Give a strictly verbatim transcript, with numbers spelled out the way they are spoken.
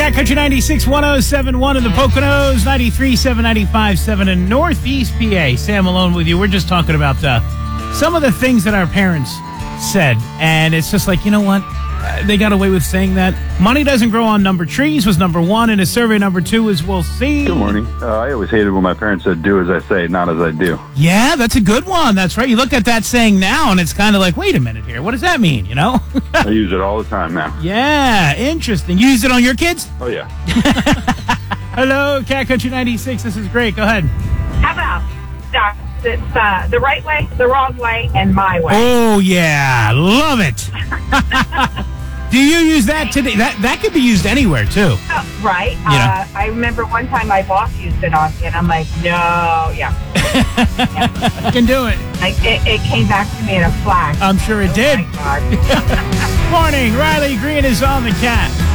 Cat Country ninety-six, one oh seven point one in the Poconos, ninety-three point seven, ninety-five point seven in Northeast P A. Sam Malone with you. We're just talking about uh, some of the things that our parents said. And it's just like, you know what? Uh, they got away with saying that. Money doesn't grow on number trees was number one, and his survey number two is we'll see. Good morning. Uh, I always hated when my parents said, do as I say, not as I do. Yeah, that's a good one. That's right. You look at that saying now, and it's kind of like, wait a minute here. What does that mean, you know? I use it all the time now. Yeah, interesting. You use it on your kids? Oh, yeah. Hello, Cat Country ninety-six. This is great. Go ahead. How about that? It's uh, the right way, the wrong way, and my way. Oh, yeah. Love it. Do you use that today? That that could be used anywhere, too. Oh, right. You know. Uh, I remember one time my boss used it on me, and I'm like, no, yeah. You can do it. Like, it, it came back to me in a flash. I'm sure it Oh, did. my God. Morning. Riley Green is on the Cat.